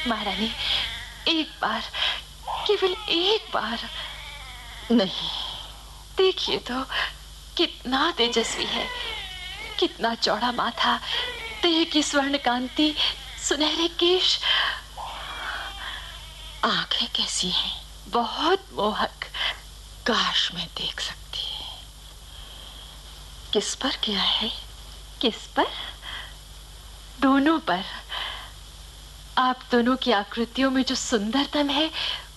महारानी, एक बार, केवल एक बार। नहीं। देखिए तो, कितना तेजस्वी है, कितना चौड़ा माथा, देह की स्वर्ण कांति, सुनहरे केश, आंखें कैसी हैं? बहुत मोहक। काश मैं देख सकती। किस पर किया है? किस पर? दोनों पर। आप दोनों की आकृतियों में जो सुंदरतम है